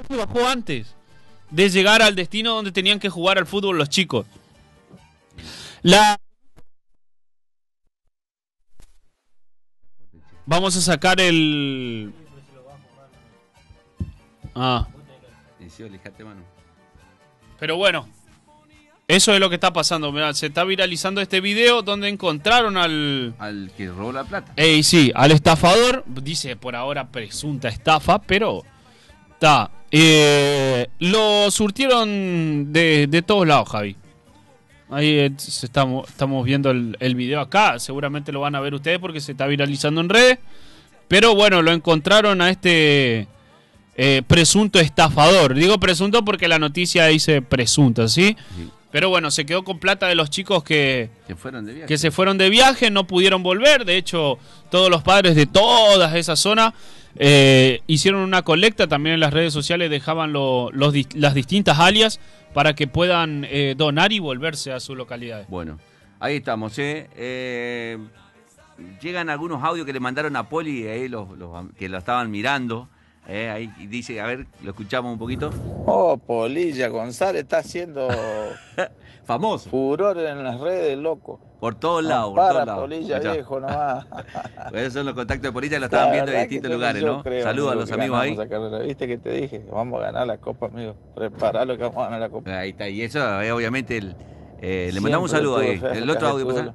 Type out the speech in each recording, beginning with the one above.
bajó antes de llegar al destino donde tenían que jugar al fútbol los chicos. Vamos a sacar el... Pero bueno, eso es lo que está pasando. Mirá, se está viralizando este video donde encontraron al que robó la plata. Sí, al estafador. Dice por ahora presunta estafa, pero está. Lo surtieron de todos lados, Javi. Ahí estamos viendo el video acá. Seguramente lo van a ver ustedes porque se está viralizando en redes. Pero bueno, lo encontraron a este presunto estafador. Digo presunto porque la noticia dice presunta, ¿sí? Sí. Pero bueno, se quedó con plata de los chicos que se fueron de viaje, no pudieron volver. De hecho, todos los padres de todas esas zonas hicieron una colecta. También en las redes sociales dejaban las distintas alias para que puedan donar y volverse a sus localidades. Bueno, ahí estamos. Llegan algunos audios que le mandaron a Poli, los que lo estaban mirando. Ahí dice, a ver, lo escuchamos un poquito. Oh, Polilla González está haciendo famoso. Furor en las redes, loco. Por todos lados, por todos lados. Polilla viejo nomás. Esos son los contactos de Polilla, lo estaban viendo en distintos lugares, ¿no? Saludos a los amigos ahí. ¿Viste que te dije? Vamos a ganar la Copa, amigo. Preparalo que vamos a ganar la Copa. Ahí está, y eso obviamente le mandamos un saludo ahí. El otro audio, ¿pasa?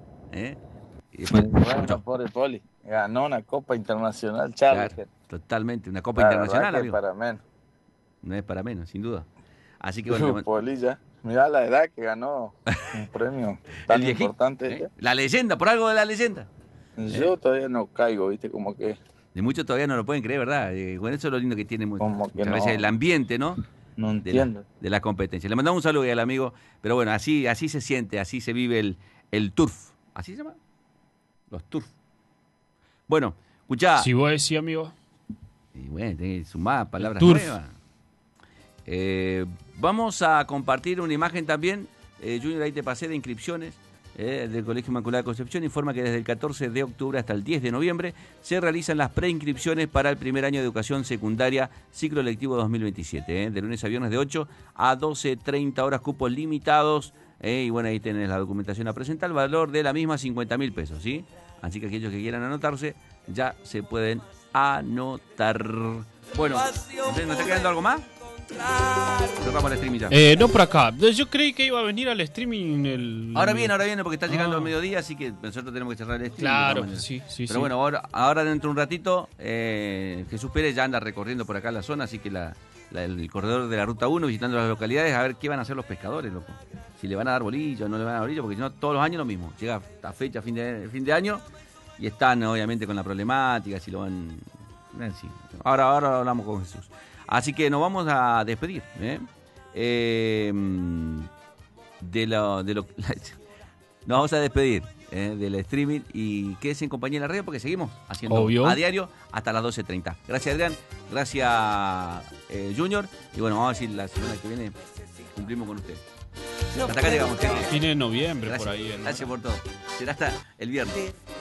Bueno, pobre Poli. Ganó una Copa Internacional, Charles. Claro, totalmente, una Copa Internacional, amigo. Para menos. No es para menos, sin duda. Así que bueno. Polilla, mirá la edad que ganó un premio tan importante. La leyenda, por algo de la leyenda. Yo todavía no caigo, viste, como que... De muchos todavía no lo pueden creer, ¿verdad? Bueno, eso es lo lindo que tiene que a veces el ambiente, ¿no? No entiendo. De la competencia. Le mandamos un saludo al amigo, pero bueno, así se siente, así se vive el turf. ¿Así se llama? Los turf. Bueno, escuchá. Si vos decís, amigo. Y bueno, tenés que sumar palabras nuevas. Vamos a compartir una imagen también. Junior, ahí te pasé de inscripciones del Colegio Inmaculada Concepción. Informa que desde el 14 de octubre hasta el 10 de noviembre se realizan las preinscripciones para el primer año de educación secundaria, ciclo lectivo 2027. De lunes a viernes de 8 a 12:30 horas, cupos limitados. Y bueno, ahí tenés la documentación a presentar. El valor de la misma, 50.000 pesos, ¿sí? Así que aquellos que quieran anotarse ya se pueden anotar. Bueno, ¿nos está quedando algo más? Tocamos el streaming ya. No por acá. Yo creí que iba a venir al streaming Ahora viene porque está llegando al mediodía, así que nosotros tenemos que cerrar el streaming. Claro, sí. Pero bueno, ahora dentro de un ratito, Jesús Pérez ya anda recorriendo por acá la zona, así que el corredor de la Ruta 1, visitando las localidades, a ver qué van a hacer los pescadores, loco. Si le van a dar bolillo o no le van a dar bolillo, porque si no, todos los años lo mismo. Llega esta fecha, fin de año, y están obviamente con la problemática, si lo van... Sí. Ahora hablamos con Jesús. Así que nos vamos a despedir. Nos vamos a despedir del streaming y quédense en compañía en la radio porque seguimos haciendo a diario hasta las 12:30. Gracias, Adrián. Gracias, Junior. Y bueno, vamos a decir la semana que viene cumplimos con usted. Hasta acá llegamos. Fin de noviembre, gracias, por ahí. Gracias por todo. Será hasta el viernes.